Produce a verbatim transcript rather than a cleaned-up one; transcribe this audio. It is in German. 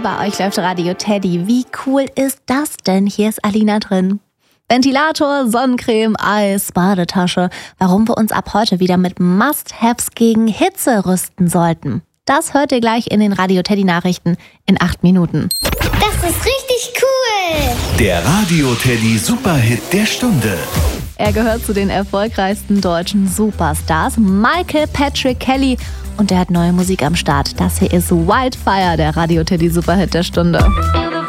bei euch läuft Radio Teddy. Wie cool ist das denn? Hier ist Alina drin. Ventilator, Sonnencreme, Eis, Badetasche. Warum wir uns ab heute wieder mit Must-Haves gegen Hitze rüsten sollten. Das hört ihr gleich in den Radio Teddy Nachrichten in acht Minuten. Das ist richtig cool! Der Radio Teddy Superhit der Stunde. Er gehört zu den erfolgreichsten deutschen Superstars, Michael Patrick Kelly. Und er hat neue Musik am Start. Das hier ist Wildfire, der Radio Teddy Superhit der Stunde.